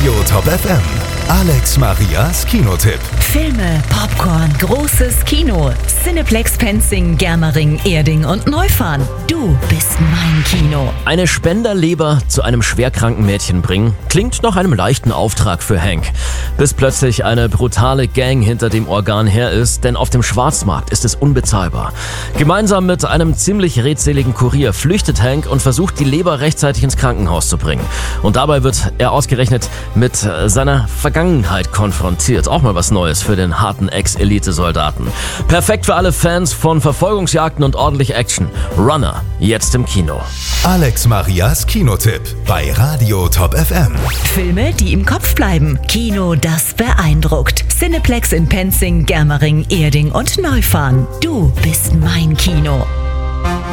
Radio Top FM. Alex Marias Kinotipp. Filme, Popcorn, großes Kino. Cineplex Penzing, Germering, Erding und Neufahren. Du bist mein Kino. Eine Spenderleber zu einem schwerkranken Mädchen bringen, klingt nach einem leichten Auftrag für Hank. Bis plötzlich eine brutale Gang hinter dem Organ her ist, denn auf dem Schwarzmarkt ist es unbezahlbar. Gemeinsam mit einem ziemlich redseligen Kurier flüchtet Hank und versucht, die Leber rechtzeitig ins Krankenhaus zu bringen. Und dabei wird er ausgerechnet mit seiner Vergangenheit konfrontiert. Auch mal was Neues für den harten Ex-Elite-Soldaten. Perfekt für alle Fans von Verfolgungsjagden und ordentlich Action. Runner, jetzt im Kino. Alex Marias Kinotipp bei Radio Top FM. Filme, die im Kopf bleiben. Kino, das beeindruckt. Cineplex in Penzing, Germering, Erding und Neufahren. Du bist mein Kino.